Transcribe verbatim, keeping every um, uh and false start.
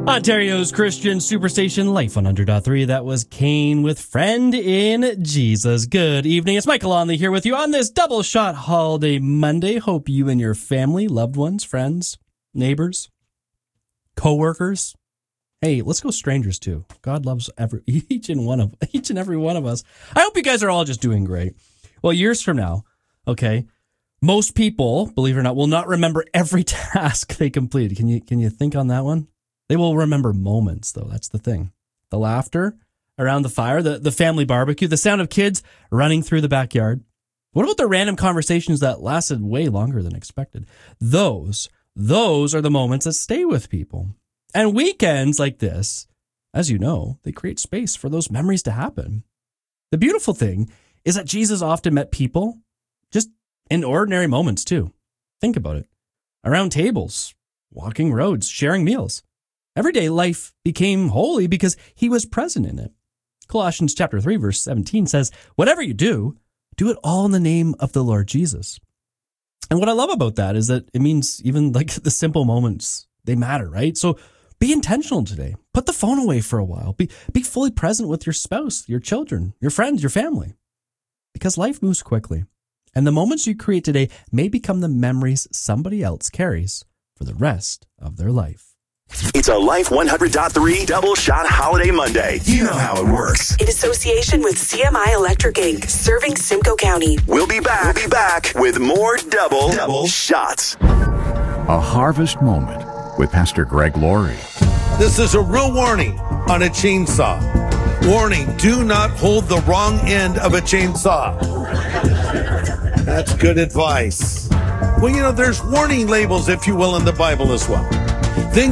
Ontario's Christian Superstation, Life one hundred point three. That was Kane with Friend in Jesus. Good evening. It's Michael Onley here with you on this double shot holiday Monday. Hope you and your family, loved ones, friends, neighbors, co-workers. Hey, let's go strangers too. God loves every, each and one of each and every one of us. I hope you guys are all just doing great. Well, years from now, okay, most people, believe it or not, will not remember every task they completed. Can you can you think on that one? They will remember moments, though. That's the thing. The laughter around the fire, the, the family barbecue, the sound of kids running through the backyard. What about the random conversations that lasted way longer than expected? Those, those are the moments that stay with people. And weekends like this, as you know, they create space for those memories to happen. The beautiful thing is that Jesus often met people just in ordinary moments, too. Think about it. Around tables, walking roads, sharing meals. Everyday life became holy because he was present in it. Colossians chapter three, verse seventeen says, whatever you do, do it all in the name of the Lord Jesus. And what I love about that is that it means even like the simple moments, they matter, right? So be intentional today. Put the phone away for a while. Be, be fully present with your spouse, your children, your friends, your family. Because life moves quickly. And the moments you create today may become the memories somebody else carries for the rest of their life. It's a Life one hundred point three Double Shot Holiday Monday. You know how it works. In association with C M I Electric Incorporated, serving Simcoe County. We'll be back. We'll be back with more Double, double Shots. A Harvest Moment with Pastor Greg Laurie. This is a real warning on a chainsaw. Warning, do not hold the wrong end of a chainsaw. That's good advice. Well, you know, there's warning labels, if you will, in the Bible as well. Things